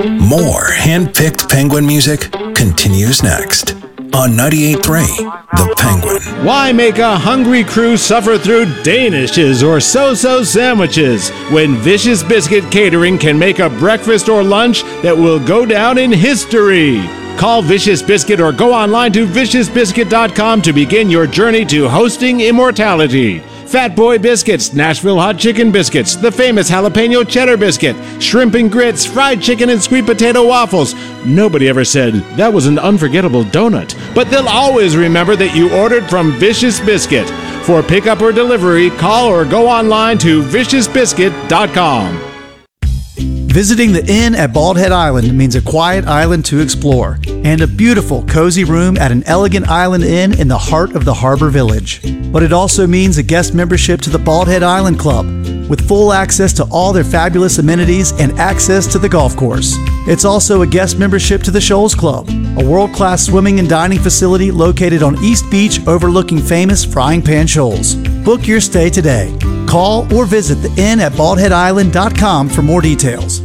More hand-picked Penguin music continues next on 98.3 The Penguin. Why make a hungry crew suffer through Danishes or so-so sandwiches when Vicious Biscuit Catering can make a breakfast or lunch that will go down in history? Call Vicious Biscuit or go online to viciousbiscuit.com to begin your journey to hosting immortality. Fat Boy Biscuits, Nashville Hot Chicken Biscuits, the famous Jalapeno Cheddar Biscuit, Shrimp and Grits, Fried Chicken and Sweet Potato Waffles. Nobody ever said that was an unforgettable donut, but they'll always remember that you ordered from Vicious Biscuit. For pickup or delivery, call or go online to viciousbiscuit.com. Visiting the Inn at Bald Head Island means a quiet island to explore and a beautiful, cozy room at an elegant island inn in the heart of the harbor village. But it also means a guest membership to the Bald Head Island Club with full access to all their fabulous amenities and access to the golf course. It's also a guest membership to the Shoals Club, a world-class swimming and dining facility located on East Beach overlooking famous Frying Pan Shoals. Book your stay today. Call or visit the inn at baldheadisland.com for more details.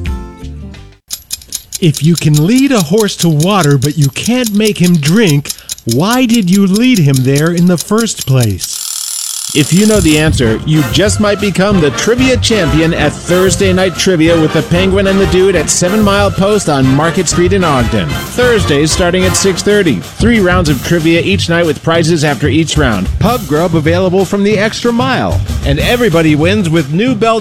If you can lead a horse to water but you can't make him drink, why did you lead him there in the first place? If you know the answer, you just might become the trivia champion at Thursday Night Trivia with the Penguin and the Dude at 7 Mile Post on Market Street in Ogden. Thursdays starting at 6:30. 3 rounds of trivia each night with prizes after each round. Pub grub available from the Extra Mile. And everybody wins with new Bell